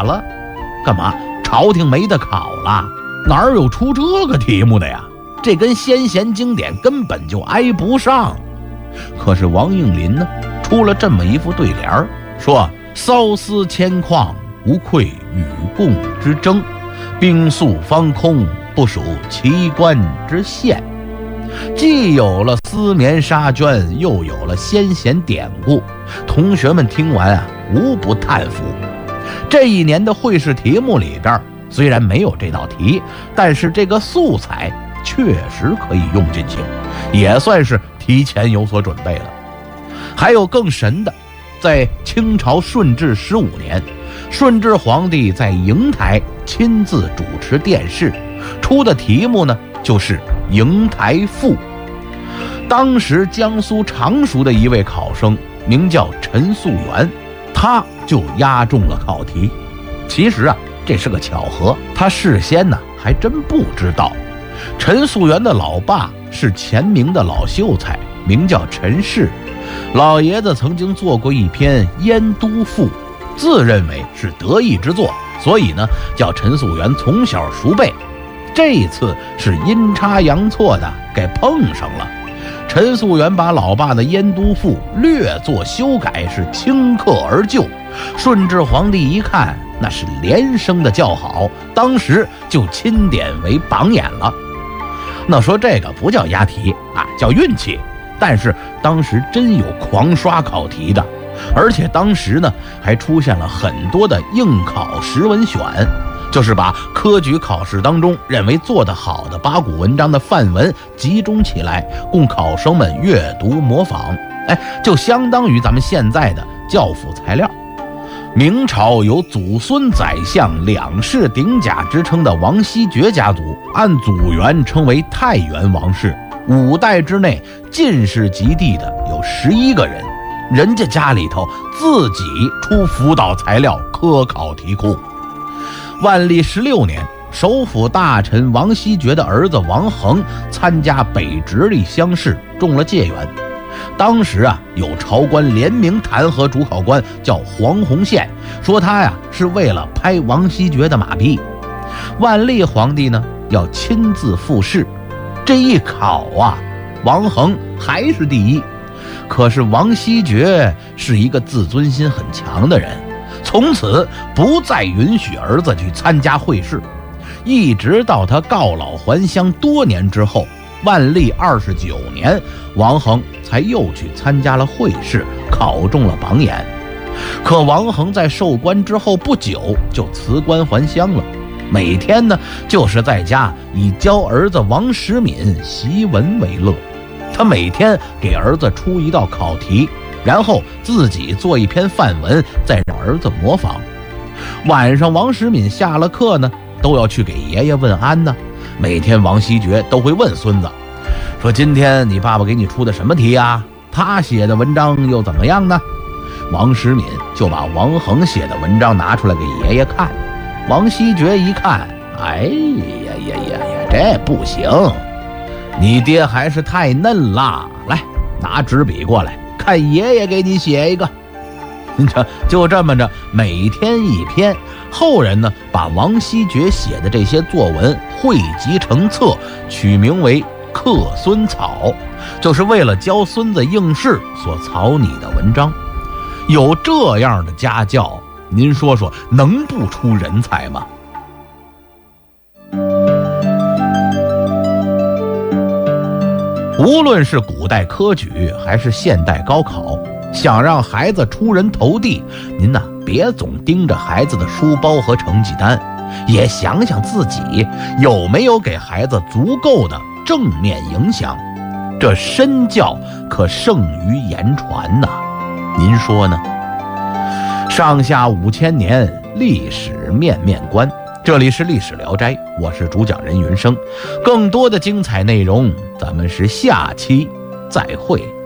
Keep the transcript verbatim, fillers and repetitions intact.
了？干嘛？朝廷没得考了？哪儿有出这个题目的呀？这跟先贤经典根本就挨不上。可是王应麟呢，出了这么一副对联，说骚思千况，无愧与共之争，兵宿方空，不属奇观之限。既有了丝绵纱绢，又有了先贤典故，同学们听完啊，无不叹服。这一年的会试题目里边，虽然没有这道题，但是这个素材确实可以用进去，也算是提前有所准备了。还有更神的，在清朝顺治十五年，顺治皇帝在瀛台亲自主持殿试，出的题目呢就是瀛台赋。当时江苏常熟的一位考生名叫陈素元，他就押中了考题。其实啊，这是个巧合，他事先呢还真不知道。陈素元的老爸是前明的老秀才，名叫陈氏。老爷子曾经做过一篇《燕都赋》，自认为是得意之作，所以呢叫陈素元从小熟背。这一次是阴差阳错的给碰上了，陈素元把老爸的《燕都赋》略作修改，是顷刻而就。顺治皇帝一看，那是连声的叫好，当时就钦点为榜眼了。那说这个不叫押题啊，叫运气。但是当时真有狂刷考题的，而且当时呢还出现了很多的应考识文选，就是把科举考试当中认为做得好的八股文章的范文集中起来，供考生们阅读模仿。哎，就相当于咱们现在的教辅材料。明朝有祖孙宰相两世顶甲之称的王希爵家族，按祖源称为太原王氏。五代之内进士及第的有十一个人，人家家里头自己出辅导材料科考题库。万历十六年，首辅大臣王希爵的儿子王衡参加北直隶乡试，中了解元。当时啊，有朝官联名弹劾主考官叫黄洪宪，说他呀是为了拍王希爵的马屁。万历皇帝呢要亲自复试，这一考啊，王衡还是第一。可是王希爵是一个自尊心很强的人，从此不再允许儿子去参加会试，一直到他告老还乡多年之后，万历二十九年，王衡才又去参加了会试，考中了榜眼。可王衡在授官之后不久就辞官还乡了，每天呢就是在家以教儿子王时敏习文为乐。他每天给儿子出一道考题，然后自己做一篇范文，再让儿子模仿。晚上王时敏下了课呢，都要去给爷爷问安呢。每天王希爵都会问孙子说，今天你爸爸给你出的什么题啊？他写的文章又怎么样呢？王时敏就把王衡写的文章拿出来给爷爷看。王希爵一看，哎呀呀呀呀，这不行，你爹还是太嫩啦！来，拿纸笔过来，看爷爷给你写一个。这就这么着，每天一篇。后人呢，把王希爵写的这些作文汇集成册，取名为《克孙草》，就是为了教孙子应试所草拟的文章。有这样的家教，您说说能不出人才吗？无论是古代科举还是现代高考，想让孩子出人头地，您呐别总盯着孩子的书包和成绩单，也想想自己有没有给孩子足够的正面影响。这身教可胜于言传呐，您说呢？上下五千年，历史面面观。这里是历史聊斋，我是主讲人云生。更多的精彩内容，咱们是下期再会。